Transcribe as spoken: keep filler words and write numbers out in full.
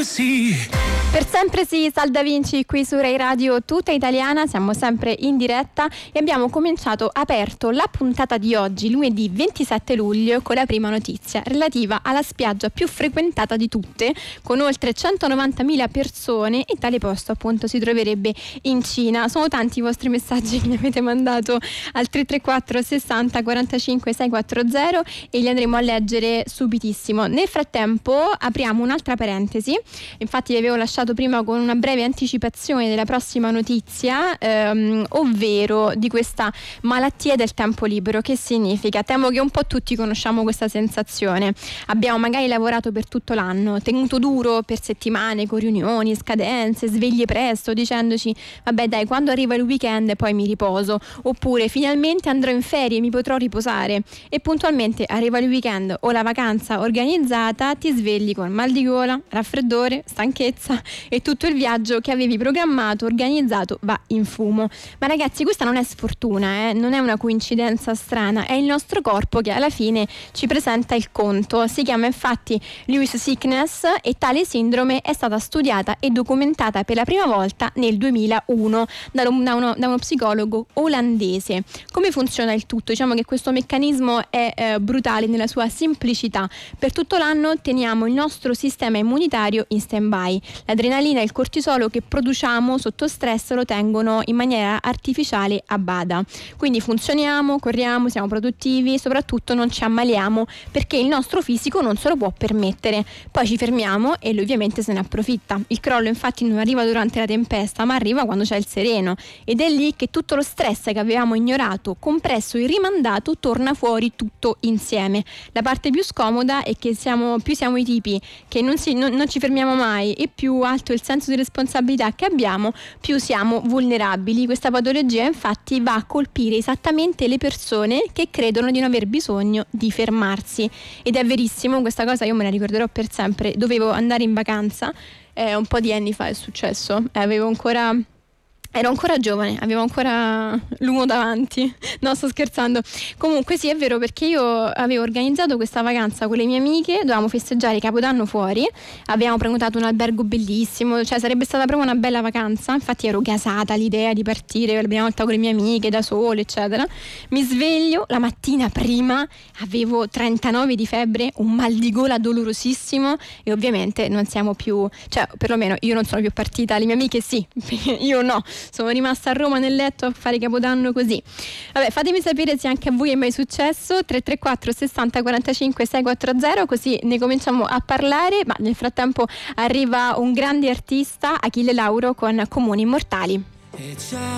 sì. Per sempre sì, Sal Da Vinci qui su Rai Radio Tutta Italiana, siamo sempre in diretta e abbiamo cominciato, aperto la puntata di oggi, lunedì ventisette luglio, con la prima notizia relativa alla spiaggia più frequentata di tutte, con oltre centonovantamila persone, e tale posto appunto si troverebbe in Cina. Sono tanti i vostri messaggi che mi avete mandato al tre tre quattro sessanta quarantacinque seicentoquaranta e li andremo a leggere subitissimo. Nel frattempo apriamo un'altra parentesi, infatti vi avevo lasciato prima con una breve anticipazione della prossima notizia, ehm, ovvero di questa malattia del tempo libero. Che significa? Temo che un po' tutti conosciamo questa sensazione. Abbiamo magari lavorato per tutto l'anno, tenuto duro per settimane con riunioni, scadenze, sveglie presto, dicendoci vabbè dai, quando arriva il weekend poi mi riposo, oppure finalmente andrò in ferie e mi potrò riposare, e puntualmente arriva il weekend o la vacanza organizzata, ti svegli con mal di gola, raffreddore, stanchezza e tutto il viaggio che avevi programmato, organizzato, va in fumo. Ma ragazzi, questa non è sfortuna, eh? Non è una coincidenza strana, è il nostro corpo che alla fine ci presenta il conto. Si chiama infatti Lewis Sickness e tale sindrome è stata studiata e documentata per la prima volta nel duemilauno da uno, da uno psicologo olandese. Come funziona il tutto? Diciamo che questo meccanismo è eh, brutale nella sua semplicità. Per tutto l'anno teniamo il nostro sistema immunitario in stand-by. L'adrenalina e il cortisolo che produciamo sotto stress lo tengono in maniera artificiale a bada. Quindi funzioniamo, corriamo, siamo produttivi, soprattutto non ci ammaliamo perché il nostro fisico non se lo può permettere. Poi ci fermiamo e lui ovviamente se ne approfitta. Il crollo infatti non arriva durante la tempesta, ma arriva quando c'è il sereno, ed è lì che tutto lo stress che avevamo ignorato, compresso e rimandato, torna fuori tutto insieme. La parte più scomoda è che siamo, più siamo i tipi che non, si, non, non ci fermiamo mai e più alto il senso di responsabilità che abbiamo, più siamo vulnerabili. Questa patologia infatti va a colpire esattamente le persone che credono di non aver bisogno di fermarsi, ed è verissimo, questa cosa io me la ricorderò per sempre. Dovevo andare in vacanza, eh, un po' di anni fa è successo, eh, avevo ancora Ero ancora giovane, avevo ancora l'uomo davanti. No, sto scherzando. Comunque sì, è vero, perché io avevo organizzato questa vacanza con le mie amiche, dovevamo festeggiare Capodanno fuori, abbiamo prenotato un albergo bellissimo, cioè sarebbe stata proprio una bella vacanza. Infatti ero gasata all'idea di partire per la prima volta con le mie amiche, da sole, eccetera. Mi sveglio la mattina prima, avevo trentanove di febbre, un mal di gola dolorosissimo e ovviamente non siamo più, cioè perlomeno io non sono più partita, le mie amiche sì, io no. Sono rimasta a Roma nel letto a fare Capodanno così. Vabbè, fatemi sapere se anche a voi è mai successo. Tre tre quattro sessanta quarantacinque seicentoquaranta, così ne cominciamo a parlare. Ma nel frattempo arriva un grande artista, Achille Lauro, con Comuni Immortali.